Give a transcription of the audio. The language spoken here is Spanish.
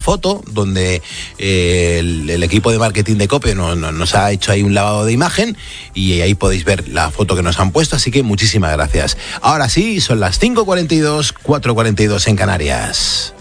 foto donde el equipo de marketing de COPE nos ha hecho ahí un lavado de imagen y ahí podéis ver la foto que nos han puesto, así que muchísimas gracias. Ahora sí, son las 5:42, 4:42 en Canarias.